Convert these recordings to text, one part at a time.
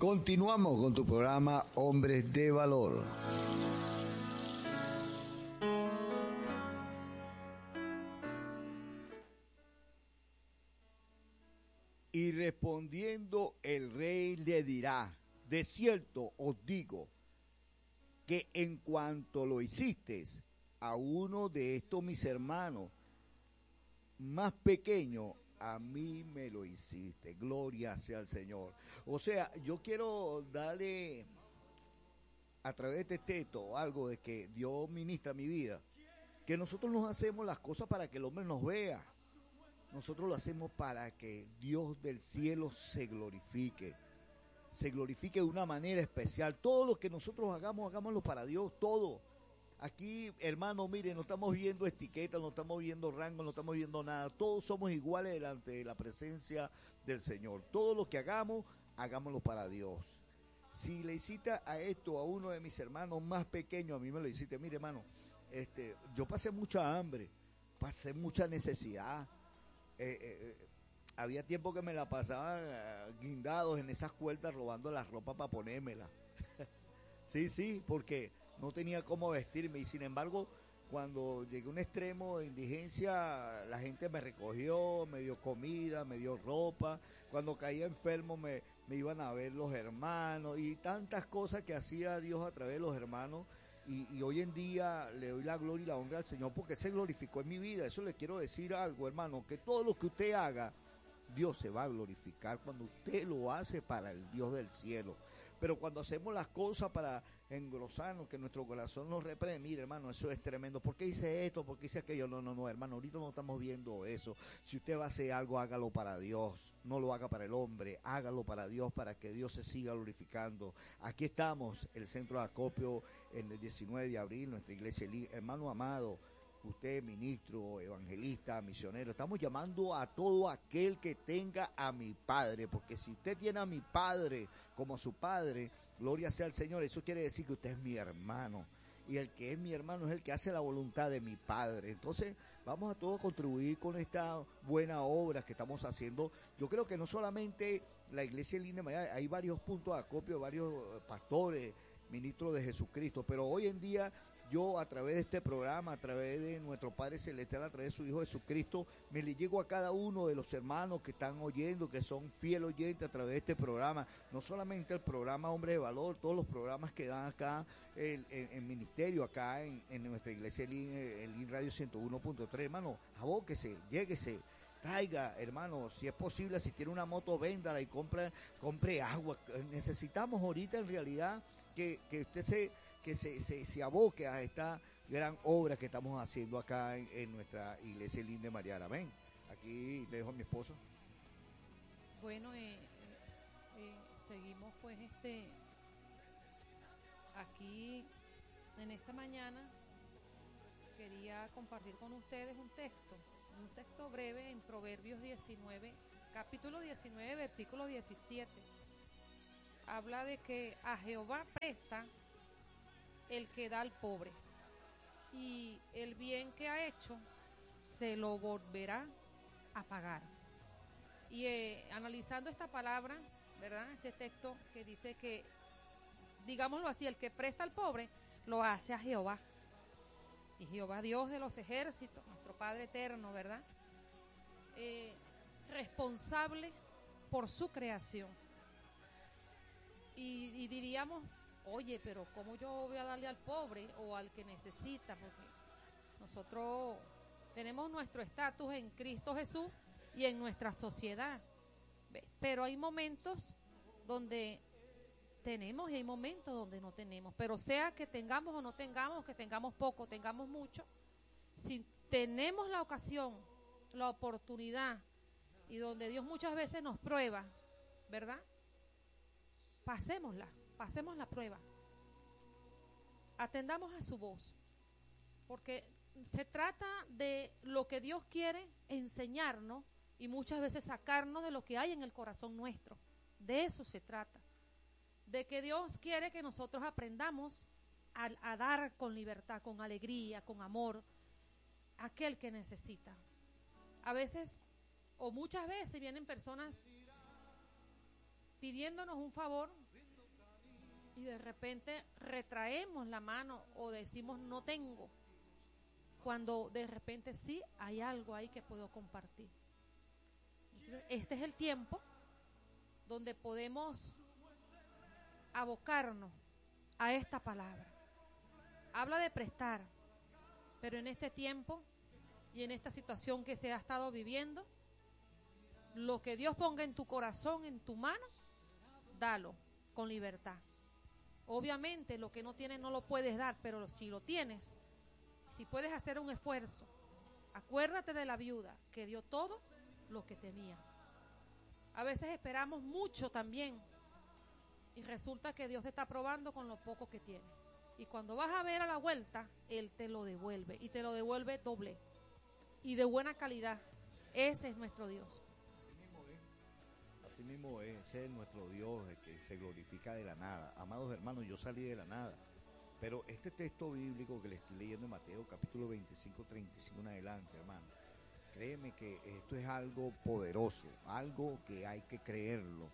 Continuamos con tu programa Hombres de Valor. Y respondiendo el rey le dirá: de cierto os digo que en cuanto lo hiciste a uno de estos mis hermanos más pequeños, a mí me lo hiciste. Gloria sea al Señor. O sea, yo quiero darle a través de este texto algo de que Dios ministra mi vida, que nosotros nos hacemos las cosas para que el hombre nos vea. Nosotros lo hacemos para que Dios del cielo se glorifique de una manera especial. Todo lo que nosotros hagamos, hagámoslo para Dios, todo. Aquí, hermano, mire, no estamos viendo etiquetas, no estamos viendo rango, no estamos viendo nada. Todos somos iguales delante de la presencia del Señor. Todo lo que hagamos, hagámoslo para Dios. Si le hiciste a esto a uno de mis hermanos más pequeños, a mí me lo hiciste. Mire, hermano, yo pasé mucha hambre, pasé mucha necesidad. Había tiempo que me la pasaba guindados en esas cuerdas robando la ropa para ponérmela. Sí, porque no tenía cómo vestirme y sin embargo cuando llegué a un extremo de indigencia la gente me recogió, me dio comida, me dio ropa. Cuando caía enfermo me iban a ver los hermanos y tantas cosas que hacía Dios a través de los hermanos. Y hoy en día le doy la gloria y la honra al Señor porque se glorificó en mi vida. Eso le quiero decir algo, hermano, que todo lo que usted haga, Dios se va a glorificar cuando usted lo hace para el Dios del cielo. Pero cuando hacemos las cosas para engrosarnos, que nuestro corazón nos reprende, mire, hermano, eso es tremendo. ¿Por qué hice esto? ¿Por qué hice aquello? No, hermano, ahorita no estamos viendo eso. Si usted va a hacer algo, hágalo para Dios. No lo haga para el hombre, hágalo para Dios, para que Dios se siga glorificando. Aquí estamos, el centro de acopio, en el 19 de abril, nuestra iglesia, hermano amado. Usted, ministro, evangelista, misionero, estamos llamando a todo aquel que tenga a mi Padre, porque si usted tiene a mi Padre como su Padre, gloria sea al Señor, eso quiere decir que usted es mi hermano, y el que es mi hermano es el que hace la voluntad de mi Padre. Entonces, vamos a todos contribuir con esta buena obra que estamos haciendo. Yo creo que no solamente la iglesia en línea, hay varios puntos de acopio, varios pastores, ministros de Jesucristo, pero hoy en día yo a través de este programa, a través de nuestro Padre Celestial, a través de su Hijo Jesucristo, me le llego a cada uno de los hermanos que están oyendo, que son fiel oyentes a través de este programa, no solamente el programa Hombre de Valor, todos los programas que dan acá en ministerio, acá en nuestra iglesia en Radio 101.3, hermano, abóquese, lléguese. Traiga, hermano, si es posible, si tiene una moto, véndala y compre agua. Necesitamos ahorita en realidad que usted se aboque a esta gran obra que estamos haciendo acá en nuestra iglesia linda de Mariana. Amén. Aquí le dejo a mi esposo. Bueno, seguimos pues aquí en esta mañana. Quería compartir con ustedes un texto breve en Proverbios 19, capítulo 19, versículo 17. Habla de que a Jehová presta el que da al pobre, y el bien que ha hecho se lo volverá a pagar. Y analizando esta palabra, ¿verdad? Este texto que dice que, digámoslo así, el que presta al pobre lo hace a Jehová. Y Jehová, Dios de los ejércitos, nuestro Padre eterno, ¿verdad? Responsable por su creación. Y diríamos, oye, pero ¿cómo yo voy a darle al pobre o al que necesita? Porque nosotros tenemos nuestro estatus en Cristo Jesús y en nuestra sociedad. Pero hay momentos donde tenemos y hay momentos donde no tenemos. Pero sea que tengamos o no tengamos, que tengamos poco, tengamos mucho, si tenemos la ocasión, la oportunidad, y donde Dios muchas veces nos prueba, ¿verdad? Pasemos la prueba. Atendamos a su voz, porque se trata de lo que Dios quiere enseñarnos y muchas veces sacarnos de lo que hay en el corazón nuestro. De eso se trata. De que Dios quiere que nosotros aprendamos a dar con libertad, con alegría, con amor, a aquel que necesita. A veces, o muchas veces, vienen personas pidiéndonos un favor y de repente retraemos la mano o decimos no tengo, cuando de repente sí hay algo ahí que puedo compartir. Entonces, este es el tiempo donde podemos abocarnos a esta palabra. Habla de prestar, pero en este tiempo y en esta situación que se ha estado viviendo, lo que Dios ponga en tu corazón, en tu mano, dalo con libertad. Obviamente lo que no tienes no lo puedes dar, pero si lo tienes, si puedes hacer un esfuerzo, acuérdate de la viuda que dio todo lo que tenía. A veces esperamos mucho también y resulta que Dios te está probando con lo poco que tienes. Y cuando vas a ver a la vuelta, Él te lo devuelve y te lo devuelve doble y de buena calidad. Ese es nuestro Dios. Así mismo es, ese es nuestro Dios, el que se glorifica de la nada. Amados hermanos, yo salí de la nada, pero este texto bíblico que le estoy leyendo en Mateo capítulo 25, 35 en adelante, hermano, créeme que esto es algo poderoso, algo que hay que creerlo.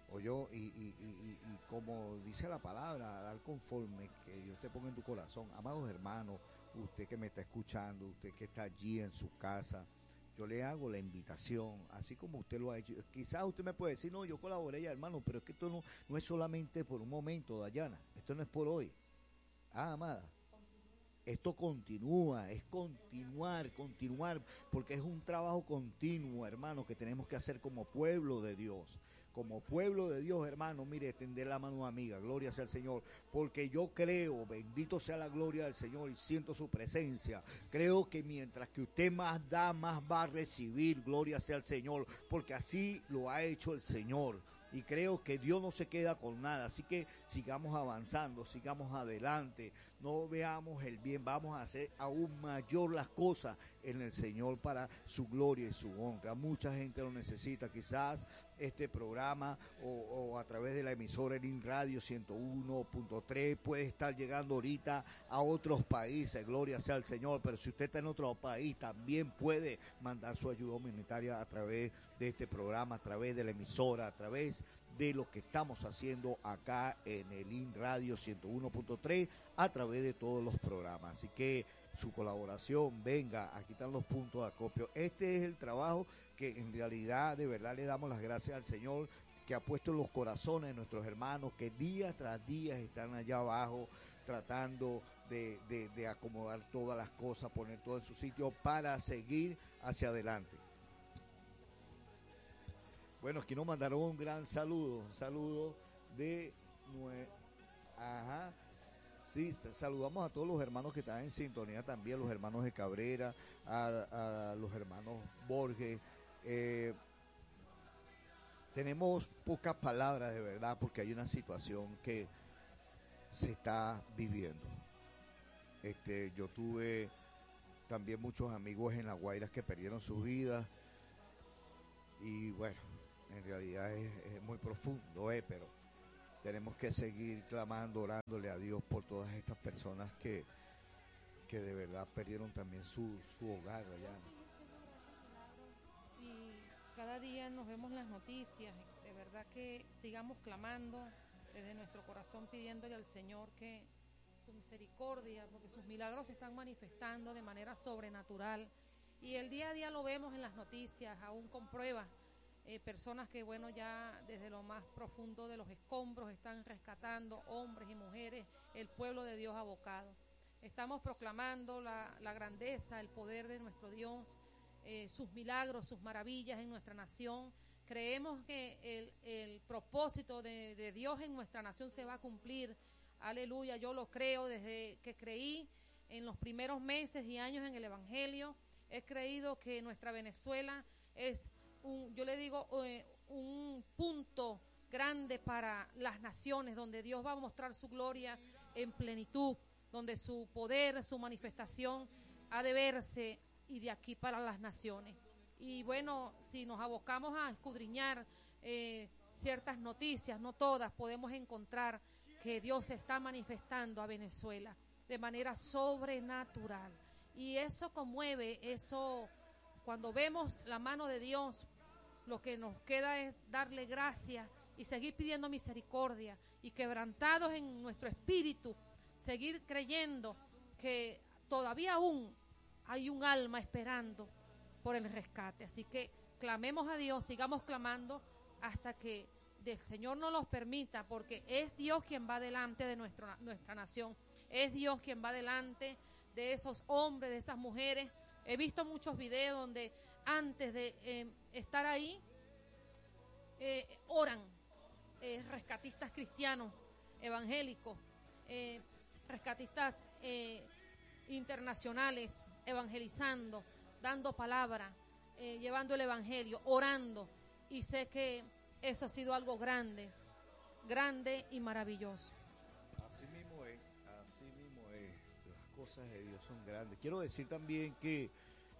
Y como dice la palabra, dar conforme que Dios te ponga en tu corazón. Amados hermanos, usted que me está escuchando, usted que está allí en su casa, yo le hago la invitación, así como usted lo ha hecho. Quizás usted me puede decir, no, yo colaboré ya, hermano, pero es que esto no es solamente por un momento, Dayana, esto no es por hoy. Amada, esto continúa, es continuar, porque es un trabajo continuo, hermano, que tenemos que hacer como pueblo de Dios. Como pueblo de Dios, hermano, mire, tender la mano amiga, gloria sea al Señor, porque yo creo, bendito sea la gloria del Señor, y siento su presencia. Creo que mientras que usted más da, más va a recibir, gloria sea al Señor, porque así lo ha hecho el Señor. Y creo que Dios no se queda con nada, así que sigamos avanzando, sigamos adelante, no veamos el bien, vamos a hacer aún mayor las cosas en el Señor para su gloria y su honra. Mucha gente lo necesita, quizás este programa o a través de la emisora en Radio 101.3 puede estar llegando ahorita a otros países, gloria sea al Señor, pero si usted está en otro país también puede mandar su ayuda humanitaria a través de este programa, a través de la emisora, a través de lo que estamos haciendo acá en el Radio 101.3 a través de todos los programas. Así que su colaboración, venga, aquí están los puntos de acopio. Este es el trabajo que en realidad de verdad le damos las gracias al Señor, que ha puesto en los corazones de nuestros hermanos que día tras día están allá abajo tratando de acomodar todas las cosas, poner todo en su sitio para seguir hacia adelante. Bueno, aquí nos mandaron un gran saludo, un saludo de... Sí, saludamos a todos los hermanos que están en sintonía también, los hermanos de Cabrera, a los hermanos Borges. Tenemos pocas palabras de verdad porque hay una situación que se está viviendo. Yo tuve también muchos amigos en La Guaira que perdieron sus vidas y bueno, en realidad es muy profundo, pero tenemos que seguir clamando, orándole a Dios por todas estas personas que de verdad perdieron también su hogar allá. Y cada día nos vemos las noticias, de verdad que sigamos clamando desde nuestro corazón pidiéndole al Señor que su misericordia, porque sus milagros se están manifestando de manera sobrenatural y el día a día lo vemos en las noticias, aún con pruebas. Personas que, bueno, ya desde lo más profundo de los escombros están rescatando hombres y mujeres, el pueblo de Dios abocado. Estamos proclamando la grandeza, el poder de nuestro Dios, sus milagros, sus maravillas en nuestra nación. Creemos que el propósito de Dios en nuestra nación se va a cumplir. Aleluya, yo lo creo desde que creí en los primeros meses y años en el Evangelio. He creído que nuestra Venezuela es yo le digo, un punto grande para las naciones, donde Dios va a mostrar su gloria en plenitud, donde su poder, su manifestación ha de verse y de aquí para las naciones. Y bueno, si nos abocamos a escudriñar ciertas noticias, no todas, podemos encontrar que Dios se está manifestando a Venezuela de manera sobrenatural. Y eso conmueve, eso, cuando vemos la mano de Dios, lo que nos queda es darle gracias y seguir pidiendo misericordia y quebrantados en nuestro espíritu, seguir creyendo que todavía aún hay un alma esperando por el rescate. Así que clamemos a Dios, sigamos clamando hasta que el Señor nos los permita, porque es Dios quien va delante de nuestra nación, es Dios quien va delante de esos hombres, de esas mujeres. He visto muchos videos donde antes de estar ahí oran rescatistas cristianos, evangélicos, rescatistas internacionales, evangelizando, dando palabra, llevando el evangelio, orando, y sé que eso ha sido algo grande, grande y maravilloso. Así mismo es, las cosas de Dios son grandes. Quiero decir también que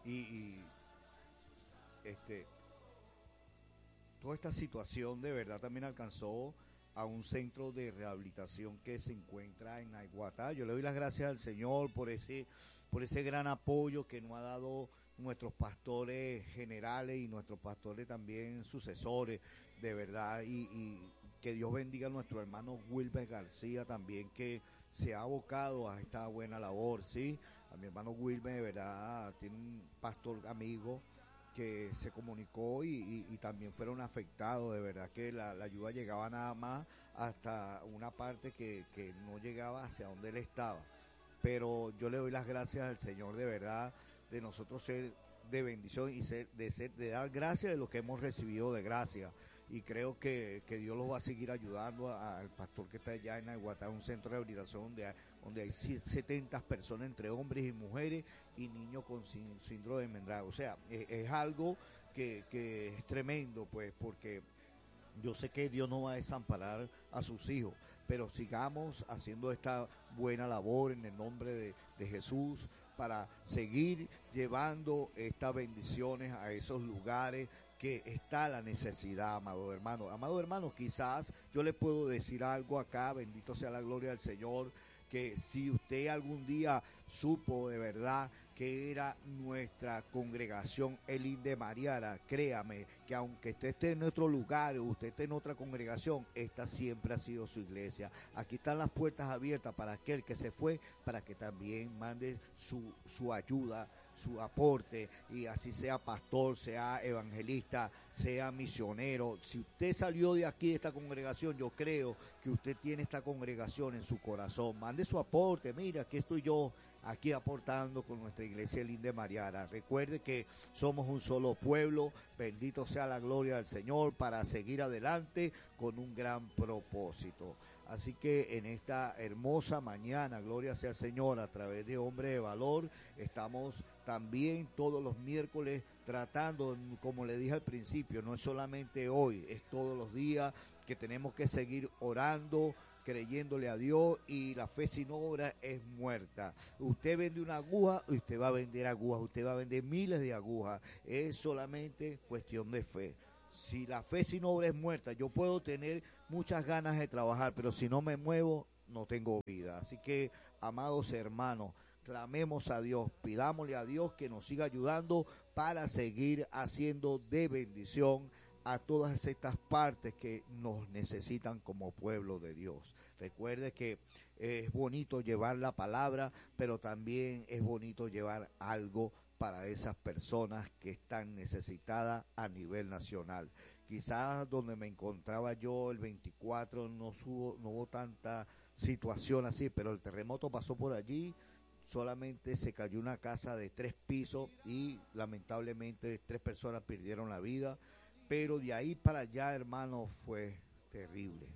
toda esta situación de verdad también alcanzó a un centro de rehabilitación que se encuentra en Naiguatá. Yo le doy las gracias al Señor por ese gran apoyo que nos ha dado nuestros pastores generales y nuestros pastores también sucesores, de verdad, y que Dios bendiga a nuestro hermano Wilber García también, que se ha abocado a esta buena labor, ¿sí? A mi hermano Wilber, de verdad, tiene un pastor amigo que se comunicó y también fueron afectados, de verdad que la ayuda llegaba nada más hasta una parte que no llegaba hacia donde él estaba. Pero yo le doy las gracias al Señor, de verdad, de nosotros ser de bendición y de dar gracias de lo que hemos recibido de gracia. Y creo que Dios los va a seguir ayudando al pastor que está allá en Naiguatá, un centro de rehabilitación donde hay 70 personas entre hombres y mujeres y niños con síndrome de Mendrago. O sea, es algo que es tremendo, pues, porque yo sé que Dios no va a desamparar a sus hijos, pero sigamos haciendo esta buena labor en el nombre de Jesús, para seguir llevando estas bendiciones a esos lugares que está la necesidad, amado hermano. Amado hermano, quizás yo le puedo decir algo acá, bendito sea la gloria del Señor, que si usted algún día supo de verdad que era nuestra congregación Elín de Mariara, créame que aunque usted esté en otro lugar, usted esté en otra congregación, esta siempre ha sido su iglesia. Aquí están las puertas abiertas para aquel que se fue, para que también mande su ayuda, su aporte, y así sea pastor, sea evangelista, sea misionero. Si usted salió de aquí, de esta congregación, yo creo que usted tiene esta congregación en su corazón. Mande su aporte. Mira, aquí estoy yo, aquí aportando con nuestra iglesia Elín de Mariara. Recuerde que somos un solo pueblo, bendito sea la gloria del Señor, para seguir adelante con un gran propósito. Así que en esta hermosa mañana, gloria sea al Señor, a través de Hombre de Valor, estamos también todos los miércoles tratando, como le dije al principio, no es solamente hoy, es todos los días que tenemos que seguir orando, creyéndole a Dios, y la fe sin obra es muerta. Usted vende una aguja, usted va a vender agujas, usted va a vender miles de agujas, es solamente cuestión de fe. Si la fe sin obra es muerta, yo puedo tener muchas ganas de trabajar, pero si no me muevo, no tengo vida. Así que, amados hermanos, clamemos a Dios, pidámosle a Dios que nos siga ayudando para seguir haciendo de bendición a todas estas partes que nos necesitan como pueblo de Dios. Recuerde que es bonito llevar la palabra, pero también es bonito llevar algo para esas personas que están necesitadas a nivel nacional. Quizás donde me encontraba yo el 24 no hubo tanta situación así, pero el terremoto pasó por allí, solamente se cayó una casa de 3 pisos y lamentablemente 3 personas perdieron la vida, pero de ahí para allá, hermano, fue terrible.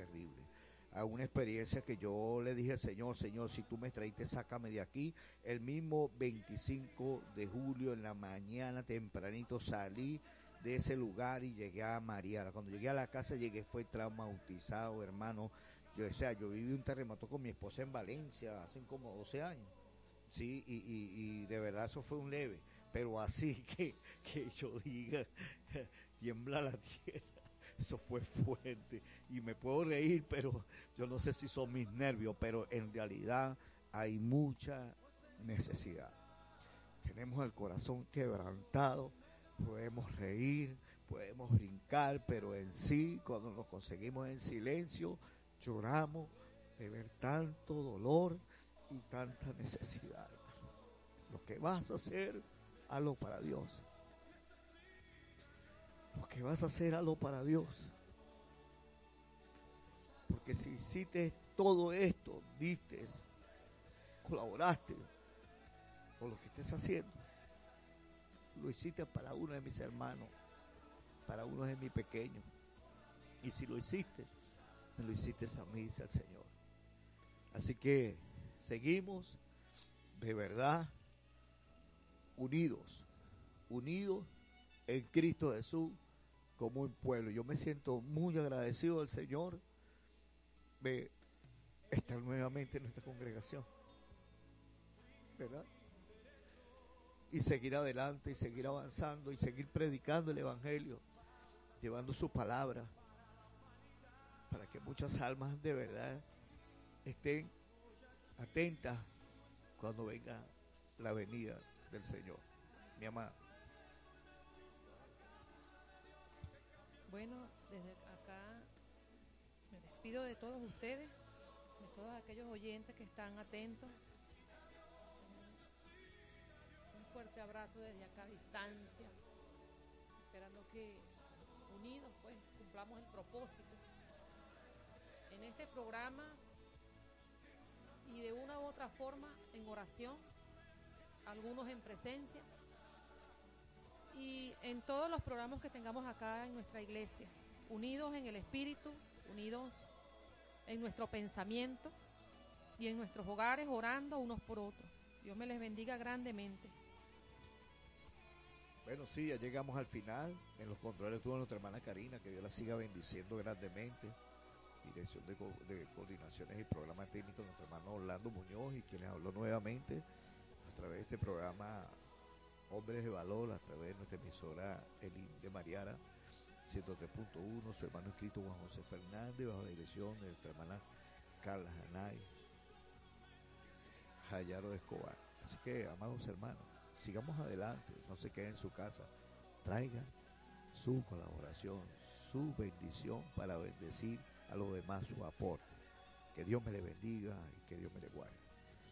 A una experiencia que yo le dije al Señor, si tú me traíste, sácame de aquí. El mismo 25 de julio en la mañana tempranito salí de ese lugar y llegué a Mariara. Cuando llegué a la casa fue traumatizado, hermano. Yo viví un terremoto con mi esposa en Valencia hace como 12 años. Sí, y de verdad eso fue un leve, pero así que yo diga, tiembla la tierra. Eso fue fuerte y me puedo reír, pero yo no sé si son mis nervios, pero en realidad hay mucha necesidad. Tenemos el corazón quebrantado, podemos reír, podemos brincar, pero en sí, cuando nos conseguimos en silencio, lloramos de ver tanto dolor y tanta necesidad. Lo que vas a hacer, hazlo para Dios. Lo que vas a hacer, hazlo para Dios. Porque si hiciste todo esto, diste, colaboraste con lo que estés haciendo, lo hiciste para uno de mis hermanos, para uno de mis pequeños. Y si lo hiciste, me lo hiciste a mí, dice el Señor. Así que seguimos de verdad unidos en Cristo Jesús como un pueblo. Yo me siento muy agradecido al Señor de estar nuevamente en nuestra congregación, ¿verdad? Y seguir adelante, y seguir avanzando, y seguir predicando el Evangelio, llevando su palabra, para que muchas almas de verdad estén atentas cuando venga la venida del Señor, mi amada. Bueno, desde acá me despido de todos ustedes, de todos aquellos oyentes que están atentos. Un fuerte abrazo desde acá a distancia, esperando que unidos pues cumplamos el propósito en este programa y de una u otra forma en oración, algunos en presencia y en todos los programas que tengamos acá en nuestra iglesia, unidos en el espíritu, unidos en nuestro pensamiento y en nuestros hogares, orando unos por otros. Dios me les bendiga grandemente. Bueno, sí, ya llegamos al final. En los controles estuvo nuestra hermana Karina, que Dios la siga bendiciendo grandemente. Dirección de coordinaciones y programas técnicos, nuestro hermano Orlando Muñoz, y quien les habló nuevamente a través de este programa Hombres de Valor, a través de nuestra emisora Elín de Mariara 103.1, su hermano escrito Juan José Fernández, bajo la dirección de nuestra hermana Carla Janay Jayaro de Escobar. Así que, amados hermanos, sigamos adelante, no se queden en su casa, traigan su colaboración, su bendición para bendecir a los demás, su aporte. Que Dios me le bendiga y que Dios me le guarde.